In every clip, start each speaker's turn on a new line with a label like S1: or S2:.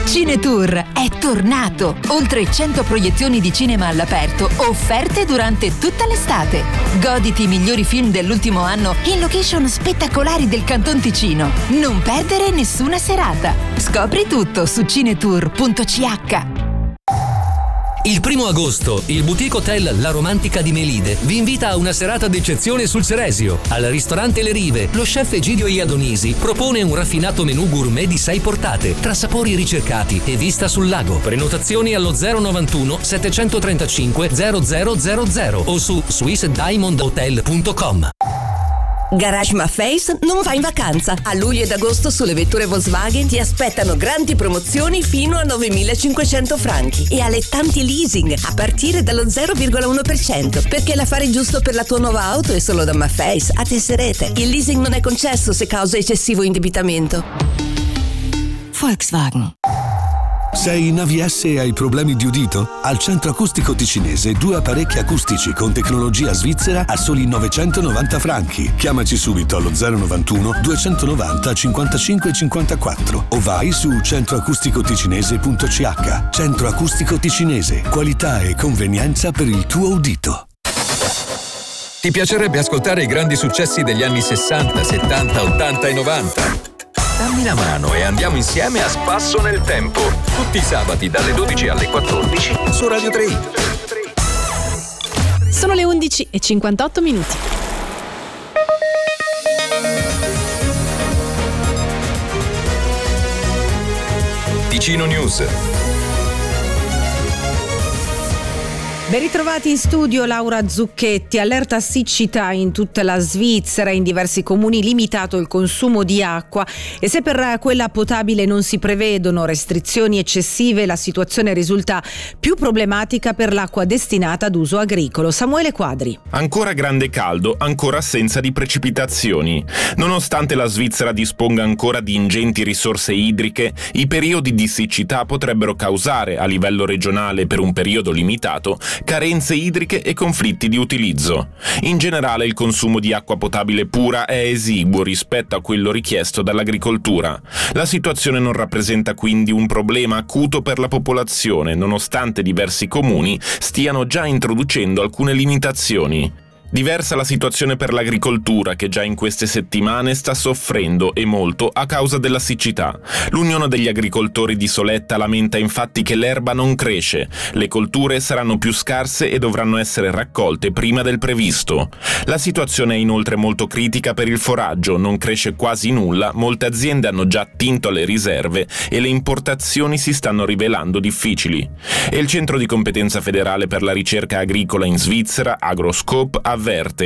S1: Cinetour è tornato! Oltre 100 proiezioni di cinema all'aperto offerte durante tutta l'estate. Goditi i migliori film dell'ultimo anno in location spettacolari del Canton Ticino. Non perdere nessuna serata. Scopri tutto su cinetour.ch.
S2: Il 1 agosto, il boutique hotel La Romantica di Melide vi invita a una serata d'eccezione sul Ceresio. Al ristorante Le Rive, lo chef Egidio Iadonisi propone un raffinato menù gourmet di 6 portate, tra sapori ricercati e vista sul lago. Prenotazioni allo 091 735 0000 o su swissdiamondhotel.com.
S3: Garage Maffei non va in vacanza. A luglio ed agosto sulle vetture Volkswagen ti aspettano grandi promozioni fino a 9.500 franchi e alettanti leasing a partire dallo 0,1%, perché l'affare giusto per la tua nuova auto è solo da Maffei a Tesserete. Il leasing non è concesso se causa eccessivo indebitamento.
S1: Volkswagen.
S4: Sei in AVS e hai problemi di udito? Al Centro Acustico Ticinese 2 apparecchi acustici con tecnologia svizzera a soli 990 franchi. Chiamaci subito allo 091 290 55 54 o vai su centroacusticoticinese.ch. Centro Acustico Ticinese, qualità e convenienza per il tuo udito.
S5: Ti piacerebbe ascoltare i grandi successi degli anni 60, 70, 80 e 90? Dammi la mano e andiamo insieme a spasso nel tempo. Tutti i sabati dalle 12 alle 14 su Radio 3.
S6: Sono le 11:58.
S5: Ticino News.
S6: Ben ritrovati in studio Laura Zucchetti. Allerta siccità in tutta la Svizzera, in diversi comuni limitato il consumo di acqua e se per quella potabile non si prevedono restrizioni eccessive la situazione risulta più problematica per l'acqua destinata ad uso agricolo. Samuele Quadri.
S7: Ancora grande caldo, ancora assenza di precipitazioni. Nonostante la Svizzera disponga ancora di ingenti risorse idriche, i periodi di siccità potrebbero causare a livello regionale per un periodo limitato carenze idriche e conflitti di utilizzo. In generale il consumo di acqua potabile pura è esiguo rispetto a quello richiesto dall'agricoltura. La situazione non rappresenta quindi un problema acuto per la popolazione, nonostante diversi comuni stiano già introducendo alcune limitazioni. Diversa la situazione per l'agricoltura, che già in queste settimane sta soffrendo e molto a causa della siccità. L'Unione degli agricoltori di Soletta lamenta infatti che l'erba non cresce, le colture saranno più scarse e dovranno essere raccolte prima del previsto. La situazione è inoltre molto critica per il foraggio, non cresce quasi nulla, molte aziende hanno già attinto alle riserve e le importazioni si stanno rivelando difficili. E il Centro di Competenza Federale per la Ricerca Agricola in Svizzera, Agroscope, avverte: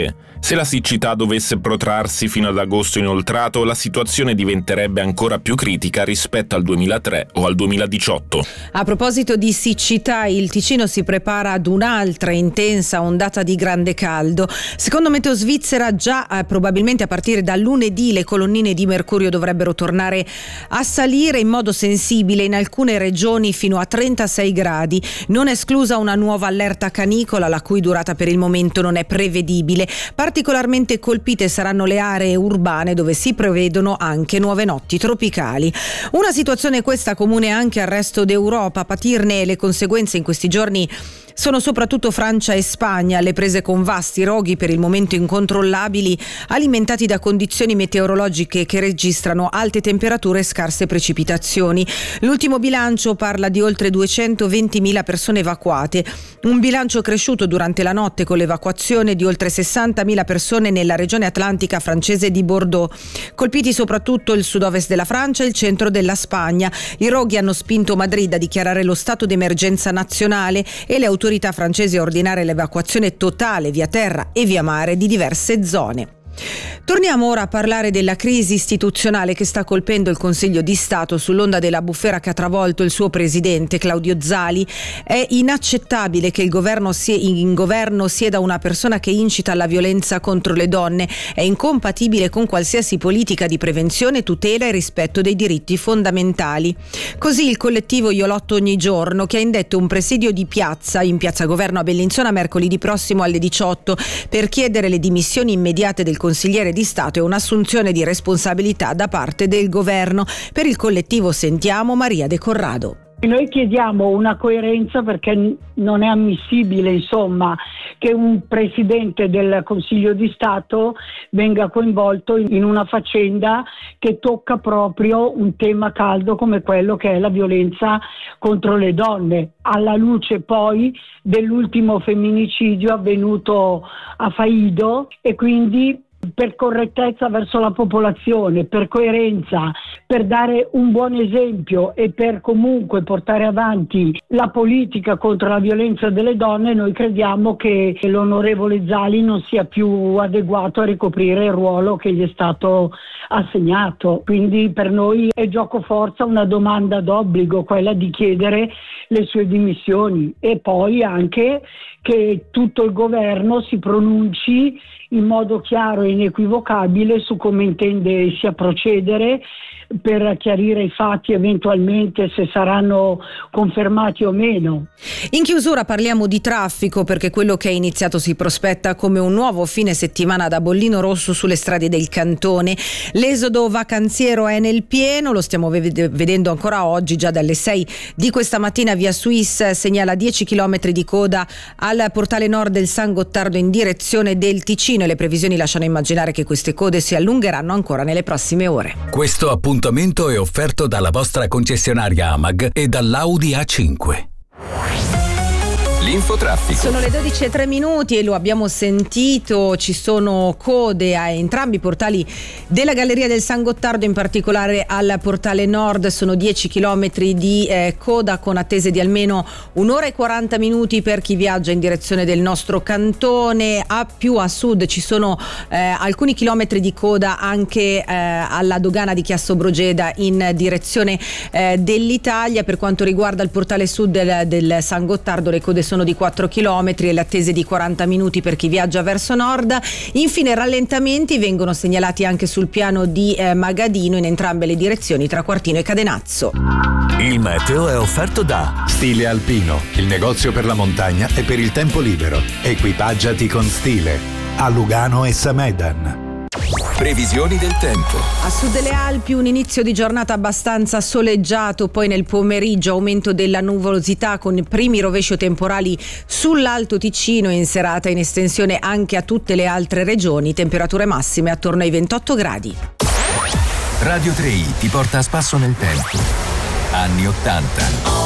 S7: se la siccità dovesse protrarsi fino ad agosto inoltrato, la situazione diventerebbe ancora più critica rispetto al 2003 o al 2018.
S6: A proposito di siccità, il Ticino si prepara ad un'altra intensa ondata di grande caldo. Secondo Meteo Svizzera, già probabilmente a partire da lunedì le colonnine di mercurio dovrebbero tornare a salire in modo sensibile in alcune regioni fino a 36 gradi. Non è esclusa una nuova allerta canicola, la cui durata per il momento non è prevedibile. Particolarmente colpite saranno le aree urbane dove si prevedono anche nuove notti tropicali. Una situazione questa comune anche al resto d'Europa. A patirne le conseguenze in questi giorni sono soprattutto Francia e Spagna, alle prese con vasti roghi per il momento incontrollabili, alimentati da condizioni meteorologiche che registrano alte temperature e scarse precipitazioni. L'ultimo bilancio parla di oltre 220.000 persone evacuate, un bilancio cresciuto durante la notte con l'evacuazione di oltre 60.000 persone nella regione atlantica francese di Bordeaux. Colpiti soprattutto il sud-ovest della Francia e il centro della Spagna. I roghi hanno spinto Madrid a dichiarare lo stato d'emergenza nazionale e le autorità francesi a ordinare l'evacuazione totale via terra e via mare di diverse zone. Torniamo ora a parlare della crisi istituzionale che sta colpendo il Consiglio di Stato sull'onda della bufera che ha travolto il suo presidente Claudio Zali. È inaccettabile che in governo sieda una persona che incita alla violenza contro le donne. È incompatibile con qualsiasi politica di prevenzione, tutela e rispetto dei diritti fondamentali. Così il collettivo Io Lotto Ogni Giorno, che ha indetto un presidio di piazza in Piazza Governo a Bellinzona mercoledì prossimo alle 18 per chiedere le dimissioni immediate del consigliere di Stato e un'assunzione di responsabilità da parte del governo. Per il collettivo sentiamo Maria De Corrado.
S8: Noi chiediamo una coerenza perché non è ammissibile, insomma, che un presidente del Consiglio di Stato venga coinvolto in una faccenda che tocca proprio un tema caldo come quello che è la violenza contro le donne, alla luce poi dell'ultimo femminicidio avvenuto a Faido, e quindi per correttezza verso la popolazione, per coerenza, per dare un buon esempio e per comunque portare avanti la politica contro la violenza delle donne, noi crediamo che l'onorevole Zali non sia più adeguato a ricoprire il ruolo che gli è stato assegnato. Quindi per noi è gioco forza una domanda d'obbligo, quella di chiedere le sue dimissioni, e poi anche che tutto il governo si pronunci in modo chiaro e inequivocabile su come intende sia procedere per chiarire i fatti, eventualmente se saranno confermati o meno.
S6: In chiusura parliamo di traffico, perché quello che è iniziato si prospetta come un nuovo fine settimana da bollino rosso sulle strade del cantone. L'esodo vacanziero è nel pieno, lo stiamo vedendo ancora oggi. Già dalle 6 di questa mattina Via Suisse segnala 10 km di coda al portale nord del San Gottardo in direzione del Ticino, e le previsioni lasciano immaginare che queste code si allungheranno ancora nelle prossime ore.
S9: Questo appuntamento è offerto dalla vostra concessionaria AMAG e dall'Audi A5.
S5: L'infotraffico.
S6: Sono le 12:03 e lo abbiamo sentito, ci sono code a entrambi i portali della Galleria del San Gottardo, in particolare al portale nord sono 10 km di coda con attese di almeno 1 ora e 40 minuti per chi viaggia in direzione del nostro cantone. A sud ci sono alcuni chilometri di coda anche alla dogana di Chiasso Brogeda in direzione dell'Italia. Per quanto riguarda il portale sud del San Gottardo, le code sono di 4 km e le attese di 40 minuti per chi viaggia verso nord. Infine rallentamenti vengono segnalati anche sul piano di Magadino in entrambe le direzioni tra Quartino e Cadenazzo.
S10: Il meteo è offerto da Stile Alpino, il negozio per la montagna e per il tempo libero. Equipaggiati con stile a Lugano e Samedan.
S5: Previsioni del tempo.
S6: A sud delle Alpi un inizio di giornata abbastanza soleggiato, poi nel pomeriggio aumento della nuvolosità con primi rovesci temporali sull'Alto Ticino, in serata in estensione anche a tutte le altre regioni, temperature massime attorno ai 28 gradi.
S5: Radio 3 ti porta a spasso nel tempo. Anni 80.